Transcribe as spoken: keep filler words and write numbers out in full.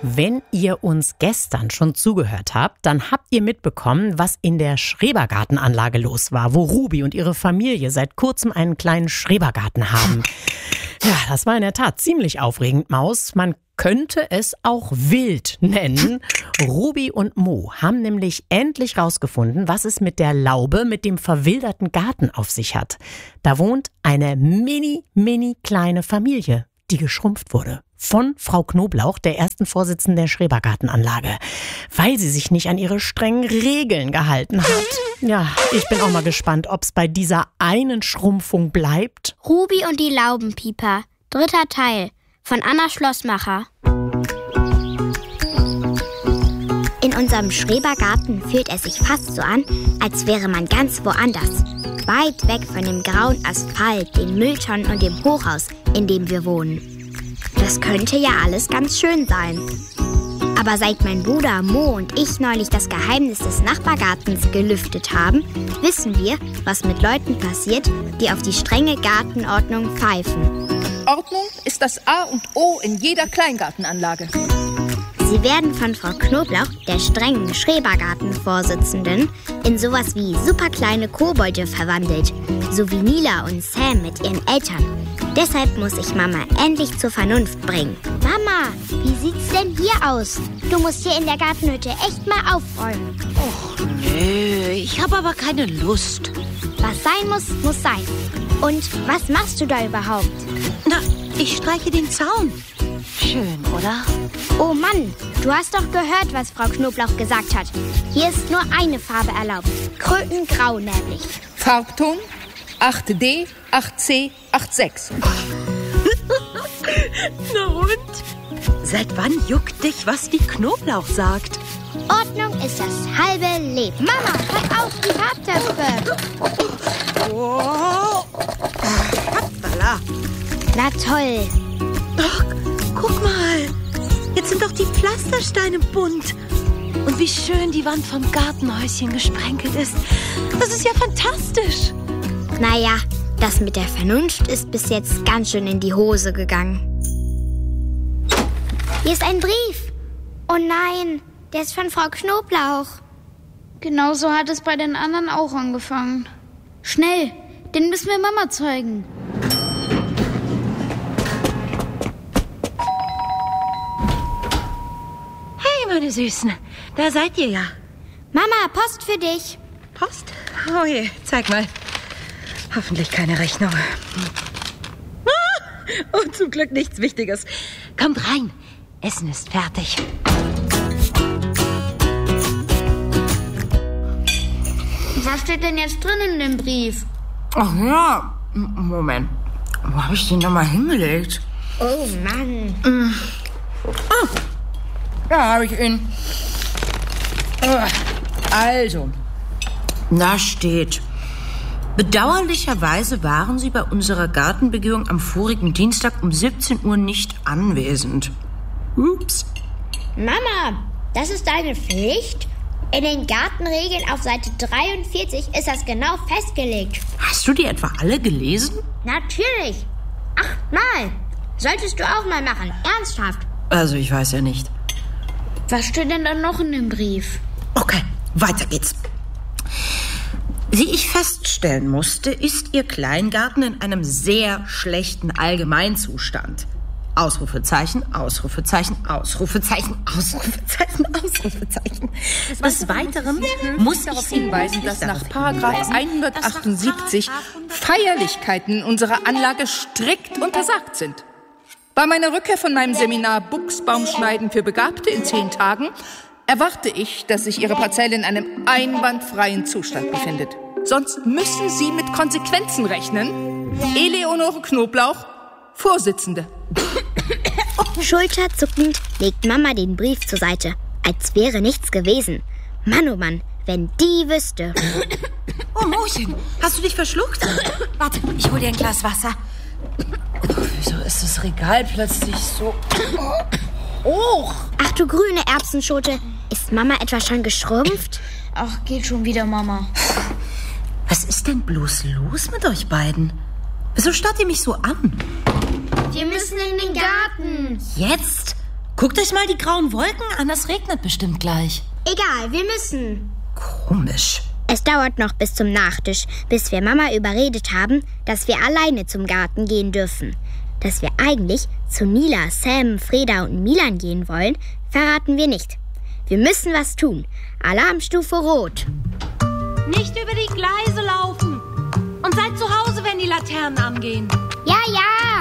Wenn ihr uns gestern schon zugehört habt, dann habt ihr mitbekommen, was in der Schrebergartenanlage los war, wo Ruby und ihre Familie seit kurzem einen kleinen Schrebergarten haben. Ja, das war in der Tat ziemlich aufregend, Maus. Man könnte es auch wild nennen. Ruby und Mo haben nämlich endlich rausgefunden, was es mit der Laube, mit dem verwilderten Garten auf sich hat. Da wohnt eine mini, mini kleine Familie, die geschrumpft wurde. Von Frau Knoblauch, der ersten Vorsitzenden der Schrebergartenanlage, weil sie sich nicht an ihre strengen Regeln gehalten hat. Ja, ich bin auch mal gespannt, ob es bei dieser einen Schrumpfung bleibt. Ruby und die Laubenpieper, dritter Teil, von Anna Schlossmacher. In unserem Schrebergarten fühlt es sich fast so an, als wäre man ganz woanders. Weit weg von dem grauen Asphalt, den Mülltonnen und dem Hochhaus, in dem wir wohnen. Das könnte ja alles ganz schön sein. Aber seit mein Bruder Mo und ich neulich das Geheimnis des Nachbargartens gelüftet haben, wissen wir, was mit Leuten passiert, die auf die strenge Gartenordnung pfeifen. Ordnung ist das A und O in jeder Kleingartenanlage. Sie werden von Frau Knoblauch, der strengen Schrebergartenvorsitzenden, in sowas wie superkleine Kobolde verwandelt, so wie Nila und Sam mit ihren Eltern. Deshalb muss ich Mama endlich zur Vernunft bringen. Mama, wie sieht's denn hier aus? Du musst hier in der Gartenhütte echt mal aufräumen. Och, nö, ich habe aber keine Lust. Was sein muss, muss sein. Und was machst du da überhaupt? Na, ich streiche den Zaun. Schön, oder? Oh Mann, du hast doch gehört, was Frau Knoblauch gesagt hat. Hier ist nur eine Farbe erlaubt. Krötengrau nämlich. Farbton acht D, acht C, acht sechs. Na und? Seit wann juckt dich, was die Knoblauch sagt? Ordnung ist das halbe Leben. Mama, hör auf die Farbtöpfe. Oh. Hoppala. Na toll. Ach, guck mal. Jetzt sind doch die Pflastersteine bunt. Und wie schön die Wand vom Gartenhäuschen gesprenkelt ist. Das ist ja fantastisch. Naja, das mit der Vernunft ist bis jetzt ganz schön in die Hose gegangen. Hier ist ein Brief. Oh nein, der ist von Frau Knoblauch. Genauso hat es bei den anderen auch angefangen. Schnell, den müssen wir Mama zeigen. Hey, meine Süßen, da seid ihr ja. Mama, Post für dich. Post? Oh je, zeig mal. Hoffentlich keine Rechnung. Ah, und zum Glück nichts Wichtiges. Kommt rein, Essen ist fertig. Was steht denn jetzt drin in dem Brief? Ach ja, Moment. Wo habe ich den nochmal hingelegt? Oh Mann. Mm. Ah, da habe ich ihn. Also, da steht: Bedauerlicherweise waren Sie bei unserer Gartenbegehung am vorigen Dienstag um siebzehn Uhr nicht anwesend. Ups. Mama, das ist deine Pflicht? In den Gartenregeln auf Seite dreiundvierzig ist das genau festgelegt. Hast du die etwa alle gelesen? Natürlich. Achtmal. Solltest du auch mal machen. Ernsthaft. Also, ich weiß ja nicht. Was steht denn da noch in dem Brief? Okay, weiter geht's. Wie ich feststellen musste, ist Ihr Kleingarten in einem sehr schlechten Allgemeinzustand. Ausrufezeichen, Ausrufezeichen, Ausrufezeichen, Ausrufezeichen, Ausrufezeichen. Des Weiteren muss ich darauf hinweisen, dass nach Paragraph hundertachtundsiebzig Feierlichkeiten in unserer Anlage strikt untersagt sind. Bei meiner Rückkehr von meinem Seminar Buchsbaumschneiden für Begabte in zehn Tagen erwarte ich, dass sich Ihre Parzelle in einem einwandfreien Zustand befindet. Sonst müssen Sie mit Konsequenzen rechnen. Eleonore Knoblauch, Vorsitzende. Schulterzuckend legt Mama den Brief zur Seite, als wäre nichts gewesen. Mann, oh Mann, wenn die wüsste. Oh, Mochen, hast du dich verschluckt? Warte, ich hol dir ein Glas Wasser. Wieso ist das Regal plötzlich so hoch? Ach du grüne Erbsenschote, ist Mama etwa schon geschrumpft? Ach, geht schon wieder, Mama. Was ist denn bloß los mit euch beiden? Wieso starrt ihr mich so an? Wir müssen in den Garten. Jetzt? Guckt euch mal die grauen Wolken an, es regnet bestimmt gleich. Egal, wir müssen. Komisch. Es dauert noch bis zum Nachtisch, bis wir Mama überredet haben, dass wir alleine zum Garten gehen dürfen. Dass wir eigentlich zu Nila, Sam, Freda und Milan gehen wollen, verraten wir nicht. Wir müssen was tun. Alarmstufe Rot. Nicht über die Gleise laufen. Und seid zu Hause, wenn die Laternen angehen. Ja, ja.